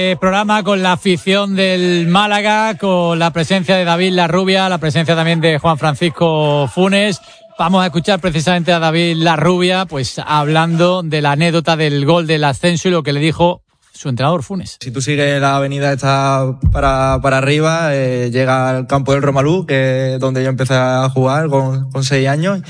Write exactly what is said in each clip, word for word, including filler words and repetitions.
Eh, programa con la afición del Málaga, con la presencia de David Larrubia, la presencia también de Juan Francisco Funes. Vamos a escuchar precisamente a David Larrubia, pues hablando de la anécdota del gol del ascenso y lo que le dijo su entrenador Funes. Si tú sigues la avenida esta para, para arriba, eh, llega al campo del Romalú, que es donde yo empecé a jugar con, con seis años.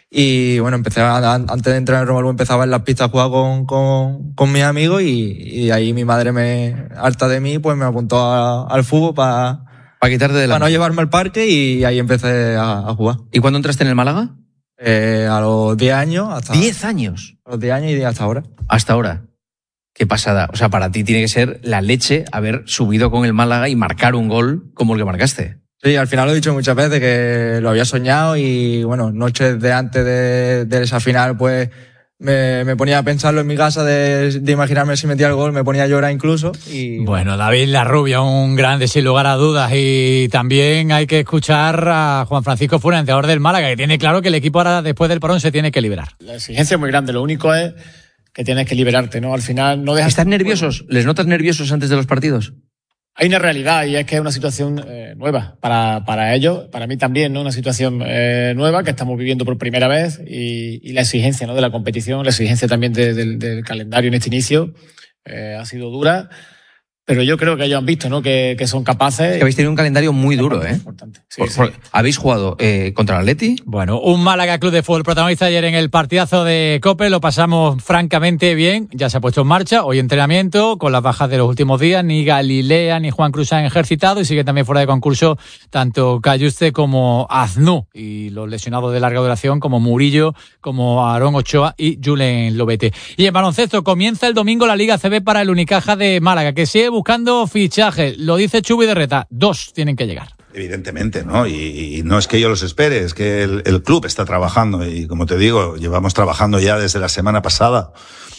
Y bueno, empecé a, antes de entrar en el Romalú empezaba en las pistas a jugar con, con, con mis amigos y, y ahí mi madre, me harta de mí, pues me apuntó a, al fútbol para, para quitarte de la... para no llevarme al parque y ahí empecé a, a jugar. ¿Y cuándo entraste en el Málaga? Eh, a los diez años. Hasta, ¿diez años? A los diez años y hasta ahora. Hasta ahora. Qué pasada. O sea, para ti tiene que ser la leche haber subido con el Málaga y marcar un gol como el que marcaste. Sí, al final lo he dicho muchas veces que lo había soñado y bueno, noches de antes de, de esa final pues me, me ponía a pensarlo en mi casa de, de imaginarme si metía el gol, me ponía a llorar incluso. Y... Bueno, David Larrubia, un grande sin lugar a dudas, y también hay que escuchar a Juan Francisco Funes, entrenador del Málaga, que tiene claro que el equipo ahora después del parón se tiene que liberar. La exigencia es muy grande, lo único es que tienes que liberarte, ¿no? Al final no dejas... ¿Están nerviosos? ¿Les notas nerviosos antes de los partidos? Hay una realidad y es que es una situación eh, nueva para, para ellos, para mí también, ¿no? Una situación eh, nueva que estamos viviendo por primera vez y, y la exigencia, ¿no? De la competición, la exigencia también de, de, del calendario en este inicio eh, ha sido dura, pero yo creo que ellos han visto, ¿no? Que, que son capaces. Es que habéis tenido un calendario muy duro, ¿eh? Sí, por, sí. por, ¿Habéis jugado eh, contra el Atleti? Bueno, un Málaga Club de Fútbol protagonista ayer en el partidazo de COPE, lo pasamos francamente bien, ya se ha puesto en marcha, hoy entrenamiento, con las bajas de los últimos días, ni Galilea ni Juan Cruz han ejercitado y sigue también fuera de concurso tanto Cayuste como Aznú, y los lesionados de larga duración como Murillo, como Aarón Ochoa y Julen Lobete. Y en baloncesto comienza el domingo la Liga A C B para el Unicaja de Málaga, que sigue buscando fichajes, lo dice Chubi de Reta, dos tienen que llegar. Evidentemente, ¿no? Y, y no es que yo los espere, es que el, el club está trabajando y, como te digo, llevamos trabajando ya desde la semana pasada,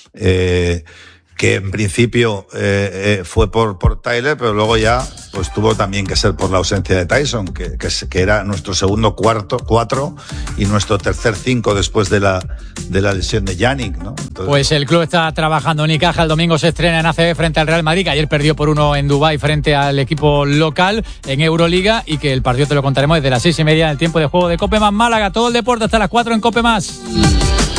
eh, que en principio eh, eh, fue por, por Tyler, pero luego ya pues tuvo también que ser por la ausencia de Tyson, que, que, que era nuestro segundo cuarto, cuatro y nuestro tercer cinco después de la, de la lesión de Yannick, ¿no? Entonces... Pues el club está trabajando. Unicaja el domingo se estrena en A C B frente al Real Madrid, que ayer perdió por uno en Dubái frente al equipo local en Euroliga, y que el partido te lo contaremos desde las seis y media en el tiempo de juego de COPE más Málaga. Todo el deporte hasta las cuatro en COPE más.